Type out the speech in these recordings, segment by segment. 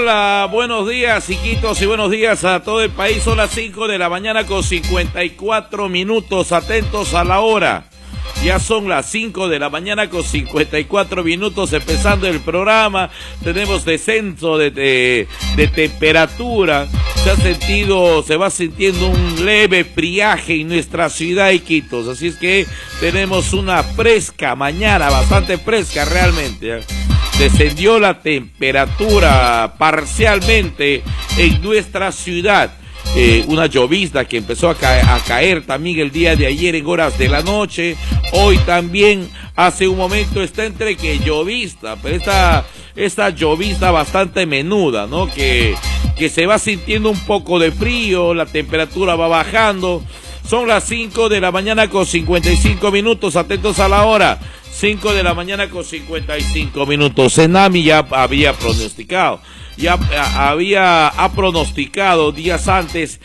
Hola, buenos días, Iquitos, y buenos días a todo el país. Son las 5 de la mañana con 54 minutos. Atentos a la hora. Ya son las 5 de la mañana con 54 minutos, empezando el programa. Tenemos descenso de temperatura. Se va sintiendo un leve friaje en nuestra ciudad de Iquitos. Así es que tenemos una fresca mañana, bastante fresca realmente. Descendió la temperatura parcialmente en nuestra ciudad. Una llovizna que empezó a caer también el día de ayer en horas de la noche. Hoy también, hace un momento, está entre que llovizna, pero esta llovizna bastante menuda, ¿no? Que se va sintiendo un poco de frío, la temperatura va bajando. Son las 5 de la mañana con 55 minutos, atentos a la hora. 5 de la mañana con 55 minutos. Senami ya había pronosticado. Ha pronosticado días antes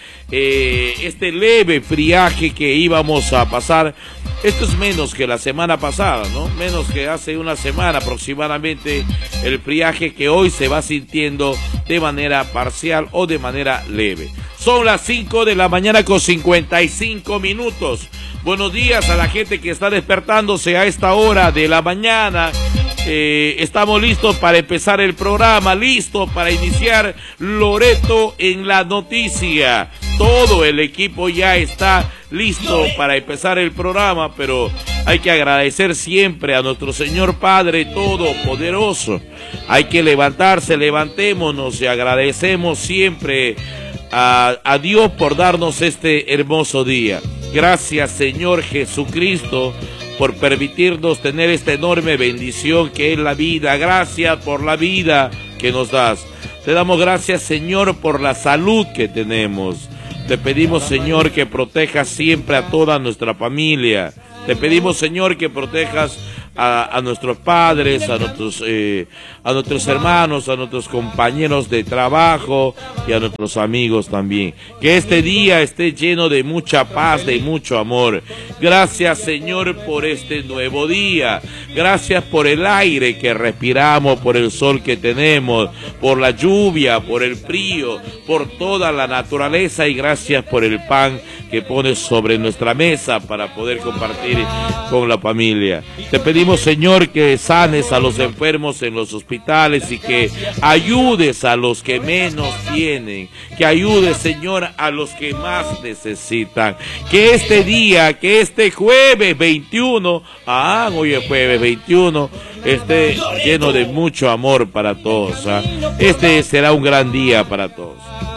este leve friaje que íbamos a pasar. Esto es menos que la semana pasada, ¿no? Menos que hace una semana aproximadamente, el friaje que hoy se va sintiendo de manera parcial o de manera leve. Son las 5 de la mañana con 55 minutos. Buenos días a la gente que está despertándose a esta hora de la mañana. Estamos listos para empezar el programa, listos para iniciar Loreto en la noticia. Todo el equipo ya está listo para empezar el programa, pero hay que agradecer siempre a nuestro Señor Padre Todopoderoso. Hay que levantarse, levantémonos y agradecemos siempre a Dios por darnos este hermoso día. Gracias, Señor Jesucristo, por permitirnos tener esta enorme bendición que es la vida. Gracias por la vida que nos das. Te damos gracias, Señor, por la salud que tenemos. Te pedimos, Señor, que protejas siempre a toda nuestra familia. Te pedimos, Señor, que protejas a nuestros padres, a nuestros hermanos, a nuestros compañeros de trabajo y a nuestros amigos también. Que este día esté lleno de mucha paz, de mucho amor. Gracias, Señor, por este nuevo día. Gracias por el aire que respiramos, por el sol que tenemos, por la lluvia, por el frío, por toda la naturaleza, y gracias por el pan que pones sobre nuestra mesa para poder compartir con la familia. Te pedimos, Señor, que sanes a los enfermos en los hospitales y que ayudes a los que menos tienen, que ayudes, Señor, a los que más necesitan. Que este día, que este jueves 21, hoy es jueves 21, esté lleno de mucho amor para todos. Este será un gran día para todos.